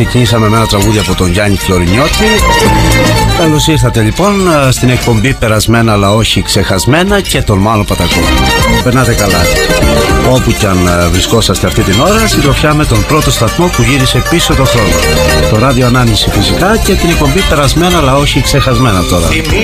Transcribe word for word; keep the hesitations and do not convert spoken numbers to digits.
ξεκινήσαμε με ένα τραγούδι από τον Γιάννη Φλωρινιώτη. Καλώς ήρθατε λοιπόν στην εκπομπή Περασμένα αλλά όχι ξεχασμένα και τον Μάνο Πατακό. Περνάτε καλά όπου κι αν βρισκόσαστε αυτή την ώρα, συντροφιά με τον πρώτο σταθμό που γύρισε πίσω το χρόνο. Το ράδιο Ανάνηση φυσικά και την εκπομπή Περασμένα αλλά όχι ξεχασμένα τώρα.